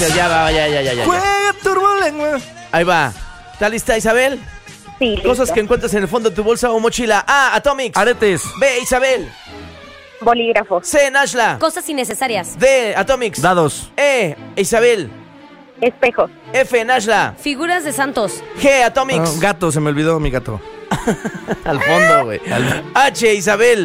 Ya. Juega turbolengua. Ahí va. ¿Está lista, Isabel? Sí, listo. Cosas que encuentras en el fondo de tu bolsa o mochila. A, Atomics. Aretes. B, Isabel. Bolígrafo. C, Nashla. Cosas innecesarias. D, Atomics. Dados. E, Isabel. Espejo. F, Nashla. Figuras de santos. G, Atomics. Gato, se me olvidó mi gato. Al fondo, güey. H, Isabel.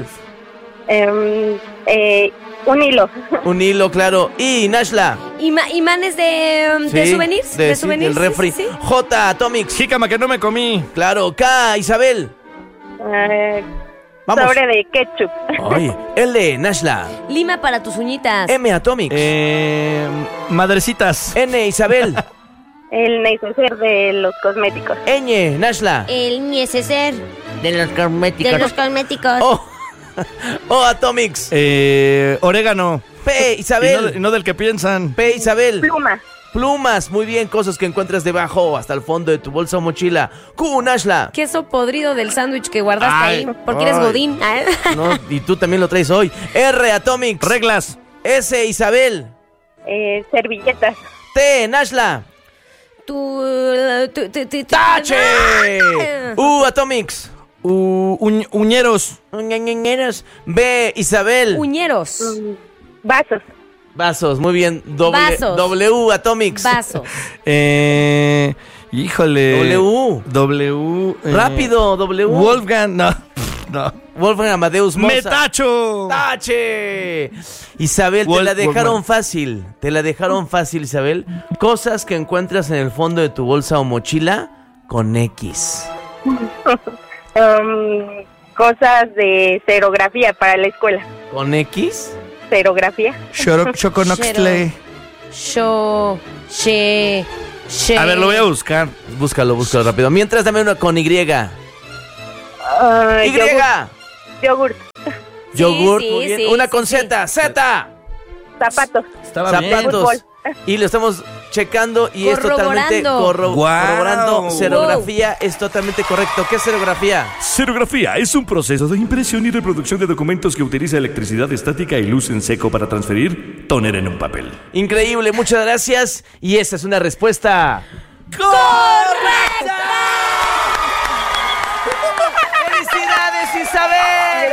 Un hilo. Un hilo, claro. I, Nashla. Imanes de Sí, souvenirs. de souvenirs. del refri. Sí. J, Atomics. Jícama que no me comí. Claro. K, Isabel. Vamos. Sobre de ketchup. Ay, L, Nashla. Lima para tus uñitas. M, Atomics. Madrecitas. N, Isabel. El neceser de los cosméticos. Ñ, Nashla. El neceser De los cosméticos. de los cosméticos. O, Atomics. Orégano. P, Isabel. Y no del que piensan. P, Isabel. Pluma. Plumas, muy bien, cosas que encuentras debajo, hasta el fondo de tu bolsa o mochila. Q, Nashla. Queso podrido del sándwich que guardaste Ay, ahí. Porque eres ay. godín. No, y tú también lo traes hoy. R, Atomics. Reglas. S, Isabel. Servilletas. T, Nashla. ¡Tache! Atomics. Uñeros. B, Isabel. Uñeros. Vasos. Vasos, muy bien. Vasos. W, Atomics. Vasos. Híjole. W. Rápido, W. Wolfgang. No. Wolfgang Amadeus Mozart. ¡Metacho! ¡Tache! Isabel, te la dejaron fácil. Te la dejaron fácil, Isabel. Cosas que encuentras en el fondo de tu bolsa o mochila con X. Cosas de serografía para la escuela. ¿Con X? Serografía. Choconoxtle. A ver, lo voy a buscar. Búscalo rápido. Mientras, dame una con Y. Y. Yogurt. Yogurt, sí, muy bien. sí, Una sí, con sí. Z. Z. Zapatos. Estaba bien. Zapatos. Fútbol. Y lo estamos checando y es totalmente corroborando. Wow. Serografía es totalmente correcto. ¿Qué es serografía? Serografía es un proceso de impresión y reproducción de documentos que utiliza electricidad estática y luz en seco para transferir toner en un papel. Increíble, muchas gracias. Y esa es una respuesta ¡correcta! ¡Felicidades, Isabel!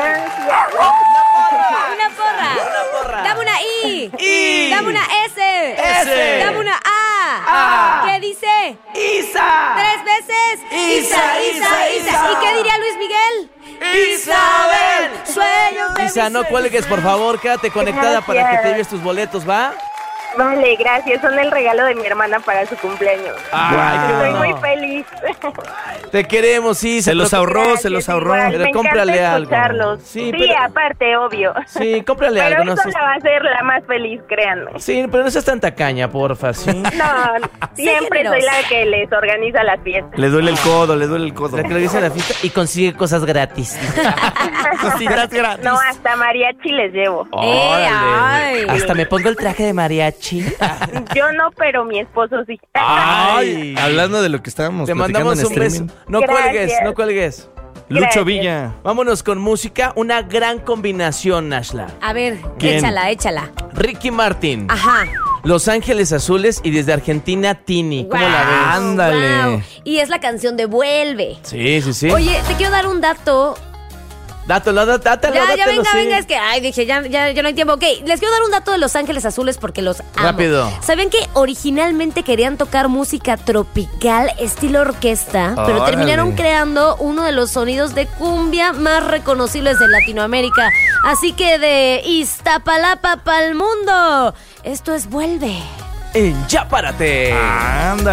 Una porra. Dame una I. Dame una S. Dame una A. ¿Qué dice? ¡Isa! 3 veces. Isa. ¿Y qué diría Luis Miguel? ¡Isabel! Sueños de Isa, mis no sueños. cuelgues, por favor. Quédate conectada para que te lleves tus boletos, ¿va? Vale, gracias. Son el regalo de mi hermana para su cumpleaños. Ay, qué Estoy bueno. muy feliz. Te queremos, Isa. Se los ahorró, Gracias, se los ahorró. igual. Pero Me cómprale encanta algo. escucharlos. Sí, Sí, pero- aparte, obvio. Sí, cómprale Pero algo. No eso seas... la va a hacer la más feliz, créanme. Sí, pero no seas tan tacaña, porfa, ¿sí? No, siempre soy la que les organiza las fiestas. Le duele el codo. La que le dice a la fiesta y consigue cosas gratis. Cositas gratis. No, hasta mariachi les llevo. Órale. ay. Hasta me pongo el traje de mariachi. Yo no, pero mi esposo sí. Ay. Hablando de lo que estábamos Te platicando mandamos en un beso. streaming. No Gracias. cuelgues, no cuelgues. Lucho Gracias. Villa. Vámonos con música, una gran combinación, Nashla. A ver, ¿Quién? échala. Ricky Martin, Ajá. Los Ángeles Azules y desde Argentina, Tini. ¿Cómo la ves? Ándale. Wow. Y es la canción de Vuelve. Sí. Oye, te quiero dar un dato. Dátelo, Ya, venga, sí. es que, dije, ya no hay tiempo. Ok, les quiero dar un dato de Los Ángeles Azules porque los amo. Rápido. ¿Saben que originalmente querían tocar música tropical estilo orquesta? Pero Órale. terminaron creando uno de los sonidos de cumbia más reconocibles de Latinoamérica. Así que de Iztapalapa pa'l mundo, esto es Vuelve. En Ya Párate. Anda.